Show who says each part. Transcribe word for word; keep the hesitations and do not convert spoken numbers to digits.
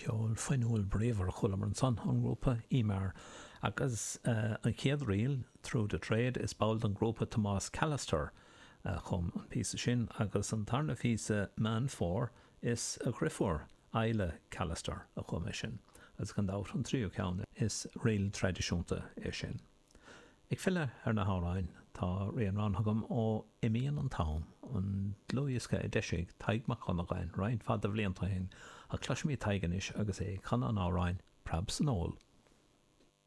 Speaker 1: ceol fainúil bréomhar chulamar an son an grúpa Ímar agus uh, an chéad riil Through the Trade is báil an grúpa Tomás Callister uh, chum an písa sin agus an tarna físa Man four is a grifúr Eile Callister a chum é sin as gan dát an tríú ceann is riil tradiisiúnta é sin. Ag fille ar na háráin tá rian ranthagam ó imíon an tám an glúisce i deisiig taig mac chunagain rain fad a bhlíontainn a cluismí taiganis agus é chana an áráin prab san óil